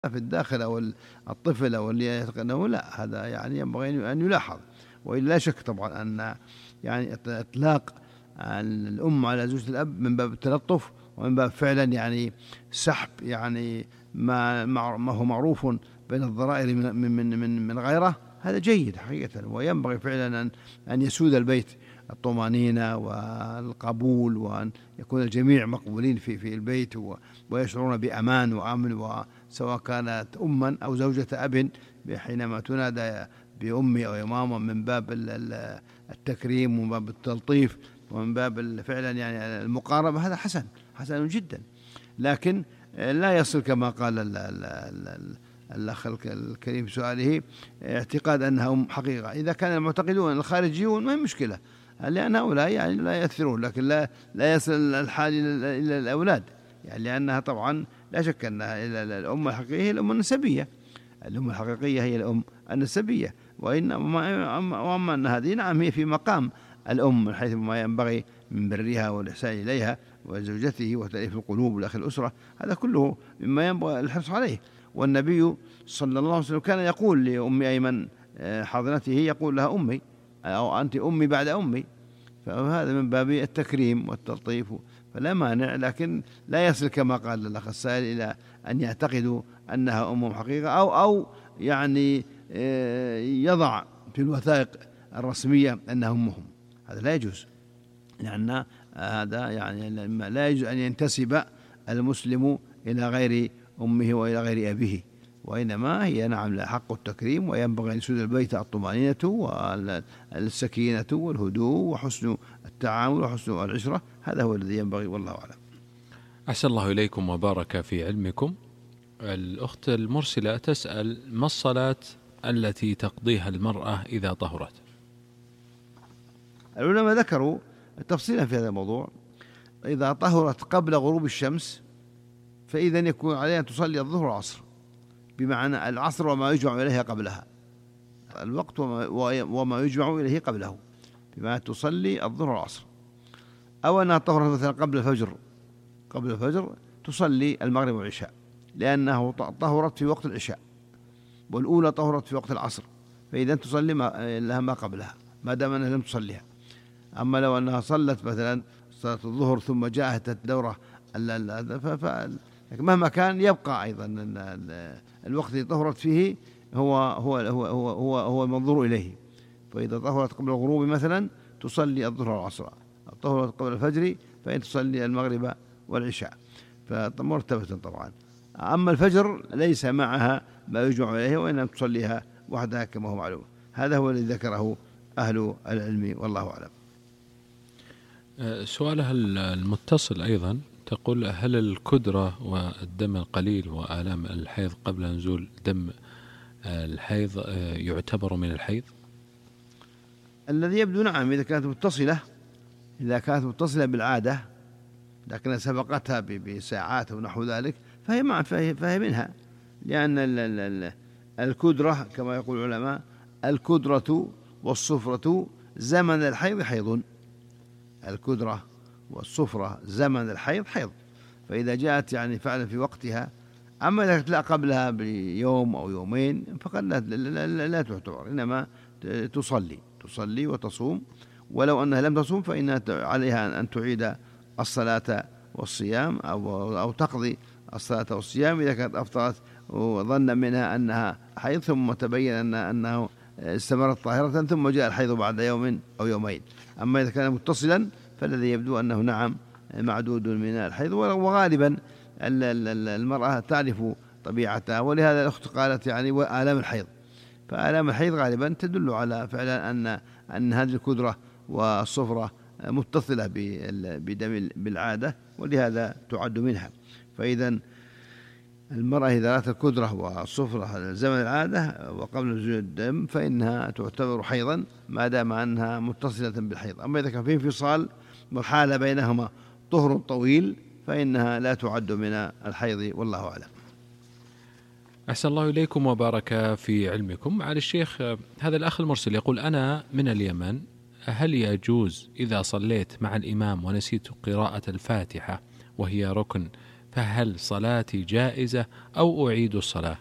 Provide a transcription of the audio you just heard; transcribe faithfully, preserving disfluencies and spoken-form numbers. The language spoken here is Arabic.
في الداخل أو الطفل أو اللي يتقنه، لا، هذا يعني ينبغي أن يلاحظ. وإلا لا شك طبعا أن يعني إطلاق الأم على زوجة الأب من باب التلطف، ومن باب فعلا يعني سحب يعني ما ما هو معروف بين الضرائر من من من من غيره، هذا جيد حقيقة. وينبغي فعلا أن أن يسود البيت الطمأنينة والقبول، وأن يكون الجميع مقبولين في في البيت ويشعرون بأمان وأمن، وسواء كانت أما أو زوجة أب حينما تنادى بأمي أو إماما من باب التكريم ومن باب التلطيف ومن باب فعلا يعني المقاربة، هذا حسن حسن جدا. لكن لا يصل كما قال الأخ الكريم في سؤاله اعتقاد أنها أم حقيقة. إذا كان المعتقدون الخارجيون ما هي مشكلة، لأن هؤلاء يعني لا يأثرون، لكن لا لا يصل الحال إلى الأولاد، يعني لأنها طبعا لا شك أنها الأم الحقيقية هي الأم النسبية، الأم الحقيقية هي الأم النسبية. وأما أن هذه نعم هي في مقام الأم من حيث ما ينبغي من برها والإحسان إليها وزوجته وتأليف القلوب وداخل الأسرة، هذا كله مما ينبغي الحرص عليه. والنبي صلى الله عليه وسلم كان يقول لأم أيمن حاضنته، يقول لها أمي أو أنت أمي بعد أمي، فهذا من باب التكريم والتلطيف، فلا مانع. لكن لا يصل كما قال الأخ السائل إلى أن يعتقدوا أنها أمهم حقيقة، أو أو يعني يضع في الوثائق الرسمية أنها أمهم، هذا لا يجوز، لأن هذا يعني لا يجوز أن ينتسب المسلم إلى غير أمه وإلى غير أبيه، وإنما هي نعم لها حق التكريم، وينبغي أن يسود البيت الطمأنينة والسكينة والهدوء وحسن التعامل وحسن العشرة، هذا هو الذي ينبغي، والله أعلم. أحسن الله إليكم وبارك في علمكم. الأخت المرسلة تسأل: ما الصلاة التي تقضيها المرأة إذا طهرت؟ العلماء ذكروا تفصيلا في هذا الموضوع. إذا طهرت قبل غروب الشمس فإذا يكون عليها أن تصلي الظهر والعصر، بمعنى العصر وما يجمع إليها قبلها، الوقت وما يجمع إليه قبله، بمعنى تصلي الظهر والعصر. أو أنها طهرت مثلا قبل الفجر، قبل الفجر تصلي المغرب والعشاء، لأنه طهرت في وقت العشاء، والأولى طهرت في وقت العصر، فإذا تصلي ما لها ما قبلها ما دام أنها لم تصليها. أما لو أنها صلت مثلا صلاة الظهر ثم جاءت الدورة مهما كان يبقى أيضا الوقت الذي طهرت فيه هو هو هو هو هو, هو المنظور إليه. فإذا طهرت قبل الغروب مثلا تصلي الظهر والعصر، أو طهرت قبل الفجر فإن تصلي المغرب والعشاء، فمرتبة طبعا. أما الفجر ليس معها ما يجمع إليه، وإنما تصليها وحدها كما هو معلوم. هذا هو الذي ذكره أهل العلم، والله أعلم. سؤالها المتصل أيضا تقول: هل الكدرة والدم القليل وآلام الحيض قبل نزول دم الحيض يعتبر من الحيض؟ الذي يبدو نعم، إذا كانت متصلة إذا كانت متصلة بالعادة لكن سبقتها بساعات ونحو ذلك فهي مع فهي منها، لأن الكدرة كما يقول العلماء: الكدرة والصفرة زمن الحيض حيض. الكدرة والصفرة زمن الحيض حيض، فإذا جاءت يعني فعلا في وقتها. أما إذا لا قبلها بيوم أو يومين فقد لا, لا, لا, لا تعتبر، إنما تصلي تصلي وتصوم، ولو أنها لم تصوم فإنها عليها أن تعيد الصلاة والصيام أو, أو تقضي الصلاة والصيام إذا كانت أفطرت وظن منها أنها حيض ثم تبين أن أنه استمرت طاهرة ثم جاء الحيض بعد يوم أو يومين. أما إذا كان متصلا فالذي يبدو أنه نعم معدود من الحيض، وغالبا المرأة تعرف طبيعتها، ولهذا الأخت قالت يعني وآلام الحيض، فآلام الحيض غالبا تدل على فعلا أن أن هذه الكدرة والصفرة متصلة بدم بالعادة، ولهذا تعد منها. فإذا المرأة إذا رأت الكدرة والصفرة زمن العادة وقبل نزول الدم فإنها تعتبر حيضا ما دام أنها متصلة بالحيض. أما إذا كان في انفصال وحال بينهما طهر طويل فإنها لا تعد من الحيض، والله أعلم. أحسن الله إليكم وبارك في علمكم. معالي الشيخ، هذا الأخ المرسل يقول: أنا من اليمن، هل يجوز إذا صليت مع الإمام ونسيت قراءة الفاتحة وهي ركن فهل صلاتي جائزة أو أعيد الصلاة؟